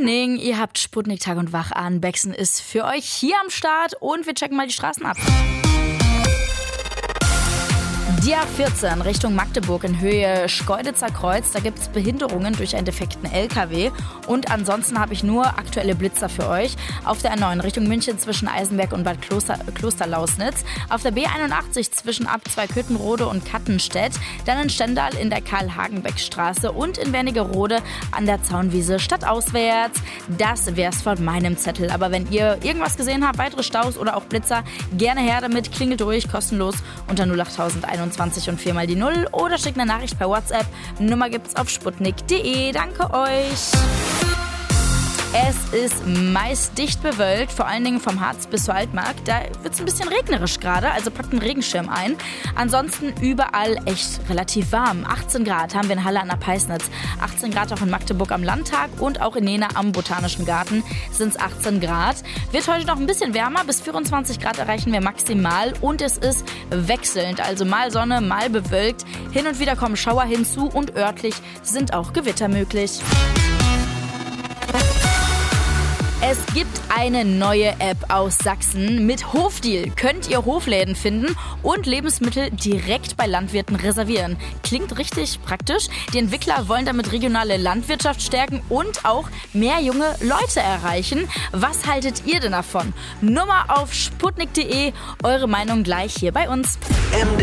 Evening, ihr habt Sputnik Tag und Wach an. Bexen ist für euch hier am Start und wir checken mal die Straßen ab. Die A14 Richtung Magdeburg in Höhe Schkeuditzer Kreuz, da gibt es Behinderungen durch einen defekten LKW und ansonsten habe ich nur aktuelle Blitzer für euch. Auf der A9 Richtung München zwischen Eisenberg und Bad Klosterlausnitz, auf der B81 zwischen Ab Zweiköthenrode und Kattenstedt, dann in Stendal in der Karl-Hagenbeck-Straße und in Wernigerode an der Zaunwiese stadtauswärts. Das wär's von meinem Zettel, aber wenn ihr irgendwas gesehen habt, weitere Staus oder auch Blitzer, gerne her damit, klingelt durch, kostenlos unter 08021 und 4 mal die 0 oder schickt eine Nachricht per WhatsApp. Nummer gibt's auf sputnik.de. Danke euch. Es ist meist dicht bewölkt, vor allen Dingen vom Harz bis zur Altmark. Da wird es ein bisschen regnerisch gerade, also packt einen Regenschirm ein. Ansonsten überall echt relativ warm. 18 Grad haben wir in Halle an der Peisnitz, 18 Grad auch in Magdeburg am Landtag und auch in Jena am Botanischen Garten sind es 18 Grad. Wird heute noch ein bisschen wärmer, bis 24 Grad erreichen wir maximal und es ist wechselnd, also mal Sonne, mal bewölkt. Hin und wieder kommen Schauer hinzu und örtlich sind auch Gewitter möglich. Es gibt eine neue App aus Sachsen. Mit Hofdeal könnt ihr Hofläden finden und Lebensmittel direkt bei Landwirten reservieren. Klingt richtig praktisch. Die Entwickler wollen damit regionale Landwirtschaft stärken und auch mehr junge Leute erreichen. Was haltet ihr denn davon? Nummer auf sputnik.de. Eure Meinung gleich hier bei uns.